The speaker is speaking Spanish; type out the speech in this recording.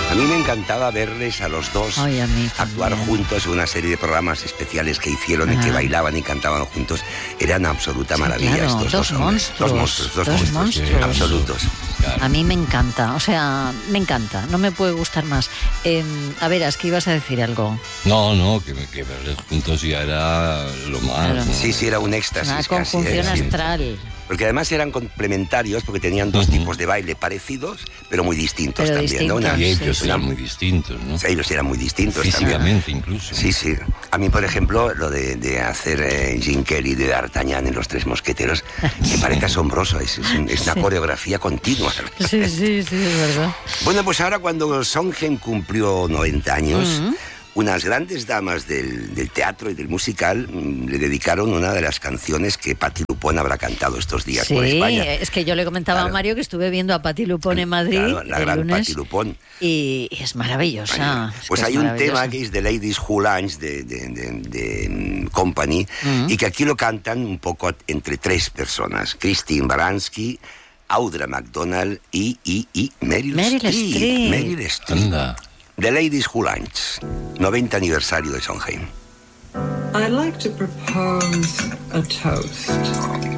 A mí me encantaba verles a los dos actuar juntos en una serie de programas especiales que hicieron en que bailaban y cantaban juntos. Eran una absoluta maravilla, claro, estos dos monstruos. Dos monstruos absolutos. Claro. A mí me encanta, o sea, me encanta, no me puede gustar más. A ver, es que ibas a decir algo. No, que verles juntos ya era lo más. Claro. ¿no? Sí, era un éxtasis. Una conjunción astral. Porque además eran complementarios, porque tenían dos tipos de baile parecidos, pero muy distintos también, ¿no? Y ellos eran muy distintos, ¿no? Ellos eran muy distintos físicamente también. Incluso. Sí. A mí, por ejemplo, lo de hacer Jim Kelly de D'Artagnan en Los Tres Mosqueteros, me parece asombroso. Es una coreografía continua. Sí, es verdad. Bueno, pues ahora cuando Sondheim cumplió 90 años... Unas grandes damas del teatro y del musical le dedicaron una de las canciones que Patti Lupone habrá cantado estos días por España. Sí, es que yo le comentaba a Mario que estuve viendo a Patti Lupone en Madrid la el gran lunes, Patti Lupone. y es maravillosa. Pues hay un tema que es The Ladies Who Lunch de Company, y que aquí lo cantan un poco entre tres personas: Christine Baranski, Audra McDonald y Meryl Streep. Meryl Streep. Anda. The Ladies Who Lunch, 90 aniversario de Sondheim. I'd like to propose a toast